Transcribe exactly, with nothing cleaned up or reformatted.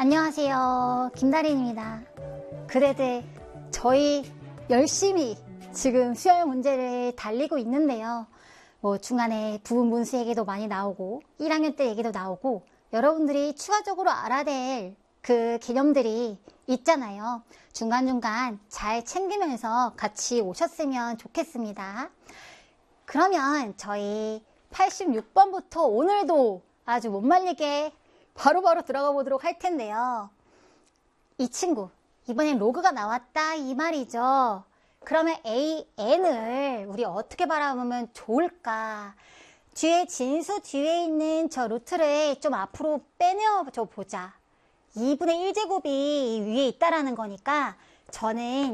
안녕하세요, 김다린입니다. 그대들, 저희 열심히 지금 수열 문제를 달리고 있는데요. 뭐 중간에 부분 문수 얘기도 많이 나오고 일 학년 때 얘기도 나오고 여러분들이 추가적으로 알아야 될 그 개념들이 있잖아요. 중간중간 잘 챙기면서 같이 오셨으면 좋겠습니다. 그러면 저희 팔십육 번부터 오늘도 아주 못 말리게 바로바로 들어가 보도록 할 텐데요. 이 친구, 이번엔 로그가 나왔다 이 말이죠. 그러면 에이 엔을 우리 어떻게 바라보면 좋을까? 뒤에 진수 뒤에 있는 저 루트를 좀 앞으로 빼내어 보자. 이분의 일 제곱이 위에 있다라는 거니까 저는